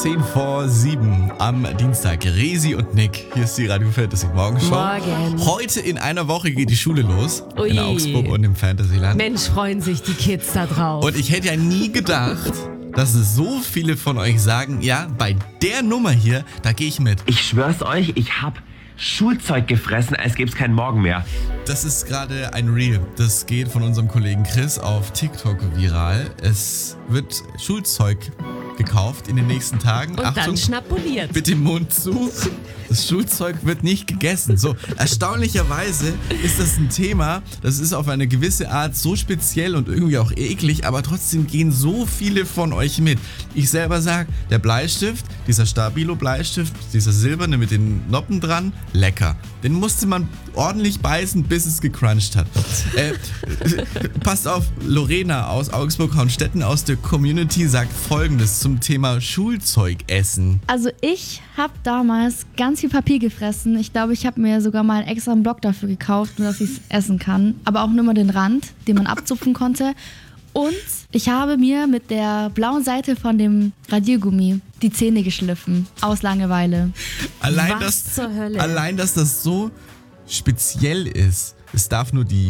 10 vor 7 am Dienstag. Resi und Nick, hier ist die Radio Fantasy Morgenshow. Morgen. Heute in einer Woche geht die Schule los. Ui. In Augsburg und im Fantasyland. Mensch, freuen sich die Kids da drauf. Und ich hätte ja nie gedacht, dass es so viele von euch sagen, ja, bei der Nummer hier, da gehe ich mit. Ich schwör's euch, ich hab Schulzeug gefressen, als gäb's keinen Morgen mehr. Das ist gerade ein Reel. Das geht von unserem Kollegen Chris auf TikTok viral. Es wird Schulzeug gekauft in den nächsten Tagen. Und dann schnabuliert. Mit dem Mund zu. Das Schulzeug wird nicht gegessen. So, erstaunlicherweise ist das ein Thema, das ist auf eine gewisse Art so speziell und irgendwie auch eklig, aber trotzdem gehen so viele von euch mit. Ich selber sage, der Bleistift, dieser Stabilo-Bleistift, dieser silberne mit den Noppen dran, lecker. Den musste man ordentlich beißen, bis es gecrunched hat. Passt auf, Lorena aus Augsburg-Hornstetten aus der Community sagt Folgendes zum Thema Schulzeugessen. Also ich habe damals ganz viel Papier gefressen. Ich glaube, ich habe mir sogar mal einen extra Block dafür gekauft, nur dass ich es essen kann. Aber auch nur mal den Rand, den man abzupfen konnte. Und ich habe mir mit der blauen Seite von dem Radiergummi die Zähne geschliffen. Aus Langeweile. Allein, Was zur Hölle? Allein, dass das so speziell ist. Es darf nur die